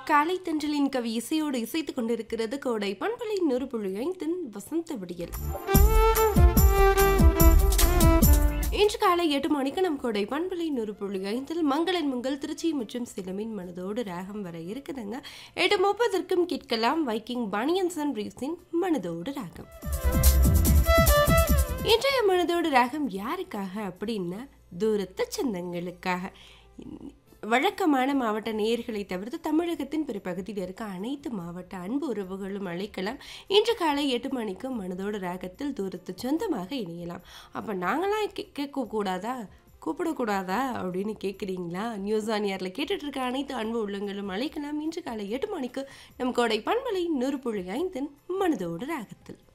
காலை தென்றலின் கவி இசையோடு இசைத்துக் கொண்டிருக்கிறது கோடை பண்பலை 100.5 வசந்த விடியல். இன்று காலை 8 மணிக்கு நம் கோடை பண்பலை 100.5 மங்களன் மங்கள் திருச்சி மற்றும் சிலமின் மனதோடு ராகம் வர இருக்குதுங்க. 8:30 கேட்கலாம் வைக்கிங் பனியன்ஸ் அண்ட் பிரீவ்ஸின் மனதோடு ராகம். இன்றைய மனதோடு ராகம் யாருக்காக அப்படின்னா தூரத்து சொந்தங்களுக்காக. வழக்கமான மாவட்ட நேயர்களை தவிர்த்து தமிழகத்தின் பிற பகுதியில் இருக்க அனைத்து மாவட்ட அன்பு உறவுகளும் அழைக்கலாம். இன்று காலை 8 மணிக்கு மனதோடு ராகத்தில் தூரத்து சொந்தமாக இணையலாம். அப்போ நாங்களாம் கேட்கக்கூடாதா, கூப்பிடக்கூடாதா அப்படின்னு கேட்குறீங்களா? நியூஸ் ஆன் ஏரில் கேட்டுட்டு இருக்க அனைத்து அன்பு உள்ளங்களும் அழைக்கலாம். இன்று காலை 8 மணிக்கு நம் கோடை பண்பலை 100.5 மனதோடு ராகத்தில்.